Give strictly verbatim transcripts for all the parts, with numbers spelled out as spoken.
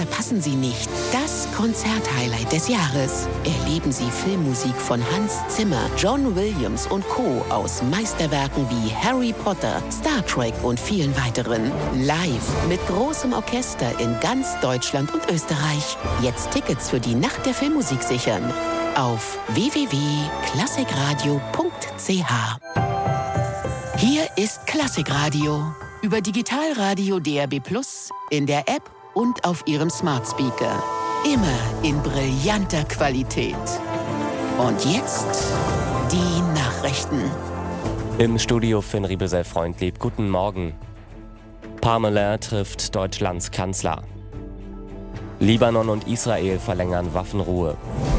verpassen Sie nicht das Konzerthighlight des Jahres. Erleben Sie Filmmusik von Hans Zimmer, John Williams und Co. aus Meisterwerken wie Harry Potter, Star Trek und vielen weiteren. Live mit großem Orchester in ganz Deutschland und Österreich. Jetzt Tickets für die Nacht der Filmmusik sichern. Auf w w w punkt klassikradio punkt c h. Hier ist Klassikradio. Über Digitalradio D A B plus, in der App und auf Ihrem Smart Speaker. Immer in brillanter Qualität. Und jetzt die Nachrichten. Im Studio Finn Riebesell-Freundlieb. Guten Morgen. Pamela trifft Deutschlands Kanzler. Libanon und Israel verlängern Waffenruhe.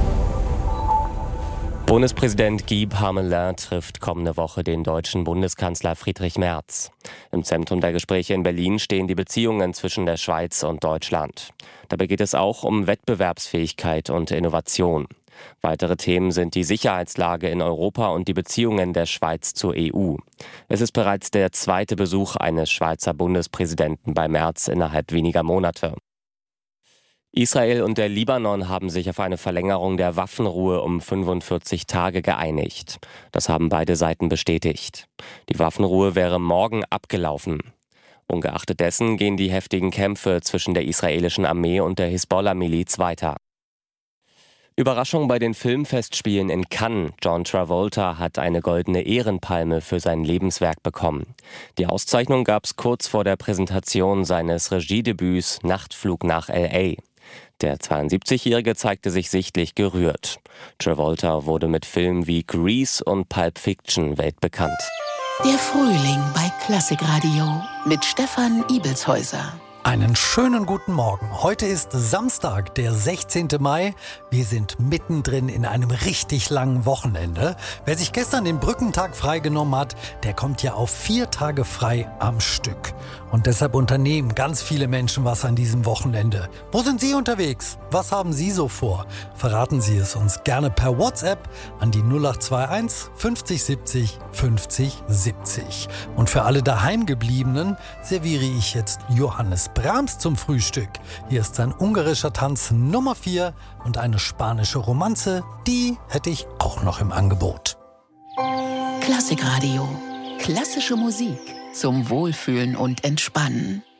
Bundespräsident Guy Parmelin trifft kommende Woche den deutschen Bundeskanzler Friedrich Merz. Im Zentrum der Gespräche in Berlin stehen die Beziehungen zwischen der Schweiz und Deutschland. Dabei geht es auch um Wettbewerbsfähigkeit und Innovation. Weitere Themen sind die Sicherheitslage in Europa und die Beziehungen der Schweiz zur E U. Es ist bereits der zweite Besuch eines Schweizer Bundespräsidenten bei Merz innerhalb weniger Monate. Israel und der Libanon haben sich auf eine Verlängerung der Waffenruhe um fünfundvierzig Tage geeinigt. Das haben beide Seiten bestätigt. Die Waffenruhe wäre morgen abgelaufen. Ungeachtet dessen gehen die heftigen Kämpfe zwischen der israelischen Armee und der Hisbollah-Miliz weiter. Überraschung bei den Filmfestspielen in Cannes. John Travolta hat eine goldene Ehrenpalme für sein Lebenswerk bekommen. Die Auszeichnung gab es kurz vor der Präsentation seines Regiedebüts Nachtflug nach L A. Der zweiundsiebzigjährige zeigte sich sichtlich gerührt. Travolta wurde mit Filmen wie Grease und Pulp Fiction weltbekannt. Der Frühling bei Klassikradio mit Stefan Ibelshäuser. Einen schönen guten Morgen. Heute ist Samstag, der sechzehnten Mai. Wir sind mittendrin in einem richtig langen Wochenende. Wer sich gestern den Brückentag freigenommen hat, der kommt ja auf vier Tage frei am Stück. Und deshalb unternehmen ganz viele Menschen was an diesem Wochenende. Wo sind Sie unterwegs? Was haben Sie so vor? Verraten Sie es uns gerne per WhatsApp an die null acht zwei eins fünfzig siebzig fünfzig siebzig. Und für alle Daheimgebliebenen serviere ich jetzt Johannes Brahms zum Frühstück. Hier ist sein ungarischer Tanz Nummer vier und eine spanische Romanze, die hätte ich auch noch im Angebot. Klassikradio. Klassische Musik zum Wohlfühlen und Entspannen.